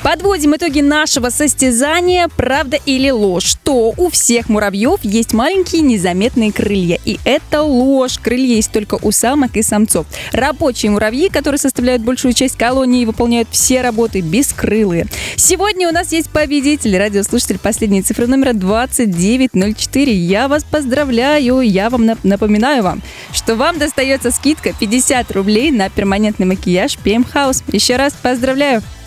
Подводим итоги нашего состязания. Правда или ложь? Что у всех муравьев есть маленькие незаметные крылья. И это ложь. Крылья есть только у самок и самцов. Рабочие муравьи, которые составляют большую часть колонии и выполняют все работы, бескрылые. Сегодня у нас есть победитель. Радиослушатель последней цифры номера 2904. Я вас поздравляю. Я вам напоминаю вам, что вам достается скидка 50 рублей на перманентный макияж PM House. Еще раз поздравляю.